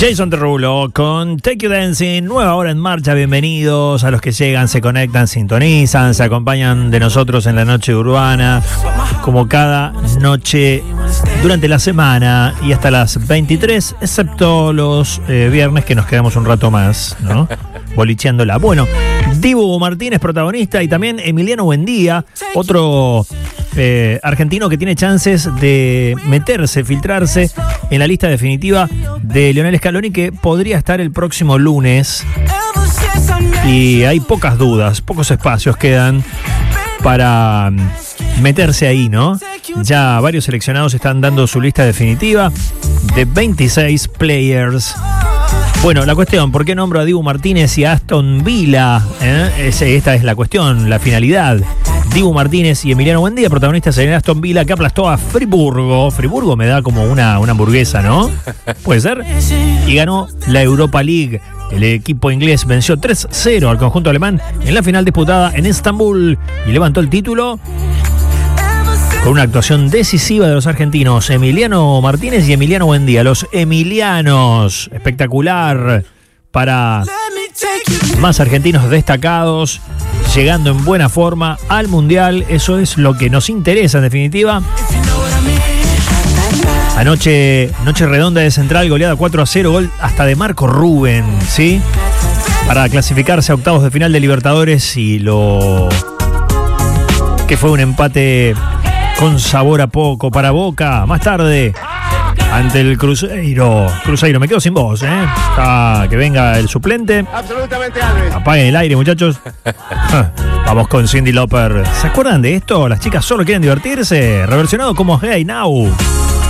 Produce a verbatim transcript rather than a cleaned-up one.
Jason Derulo con Take You Dancing, nueva hora en marcha. Bienvenidos a los que llegan, se conectan, sintonizan, se acompañan de nosotros en la noche urbana, como cada noche durante la semana y hasta las veintitrés, excepto los eh, viernes que nos quedamos un rato más, ¿no? Bolicheándola. Bueno, Dibu Martínez, protagonista, y también Emiliano Buendía, otro eh, argentino que tiene chances de meterse, filtrarse en la lista definitiva de Lionel Scaloni, que podría estar el próximo lunes. Y hay pocas dudas, pocos espacios quedan para meterse ahí, ¿no? Ya varios seleccionados están dando su lista definitiva de veintiséis players. Bueno, la cuestión, ¿por qué nombro a Dibu Martínez y a Aston Villa? ¿Eh? Ese, esta es la cuestión, la finalidad. Dibu Martínez y Emiliano Buendía, protagonistas en Aston Villa, que aplastó a Friburgo. Friburgo me da como una, una hamburguesa, ¿no? ¿Puede ser? Y ganó la Europa League. El equipo inglés venció tres cero al conjunto alemán en la final disputada en Estambul y levantó el título con una actuación decisiva de los argentinos Emiliano Martínez y Emiliano Buendía. Los emilianos, espectacular para más argentinos destacados, llegando en buena forma al Mundial. Eso es lo que nos interesa en definitiva. Anoche, noche redonda de Central, goleada cuatro a cero, gol hasta de Marco Rubén, ¿sí? Para clasificarse a octavos de final de Libertadores, y lo que fue un empate con sabor a poco para Boca. Más tarde, ante el Cruzeiro. Cruzeiro, me quedo sin voz, ¿eh? Ah, que venga el suplente. Absolutamente, Alves. Apaguen el aire, muchachos. Vamos con Cyndi Lauper. ¿Se acuerdan de esto? Las chicas solo quieren divertirse. Reversionado como Hey Now.